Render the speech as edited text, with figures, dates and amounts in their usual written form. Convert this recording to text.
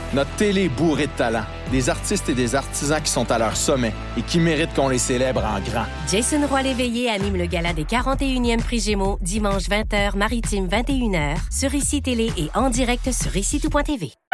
Notre télé est bourrée de talent. Des artistes et des artisans qui sont à leur sommet et qui méritent qu'on les célèbre en grand. Jason Roy-Léveillé anime le gala des 41e Prix Gémeaux, dimanche 20h, Maritime 21h, sur ICI Télé et en direct sur ICITout.tv.